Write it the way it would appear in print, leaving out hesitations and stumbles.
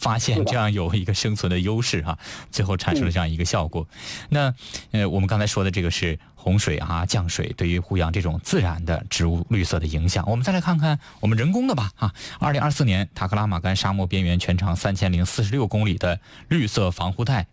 发现这样有一个生存的优势哈，最后产生了这样一个效果。那我们刚才说的这个是洪水啊、降水对于护养这种自然的植物绿色的影响。我们再来看看我们人工的吧啊，2024年塔克拉玛干沙漠边缘全长3046公里的绿色防护带